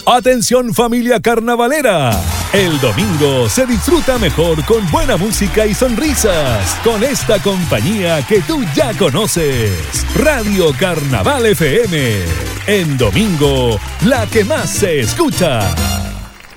Atención familia carnavalera. El domingo se disfruta mejor con buena música y sonrisas. Con esta compañía que tú ya conoces. Radio Carnaval FM. En domingo, la que más se escucha.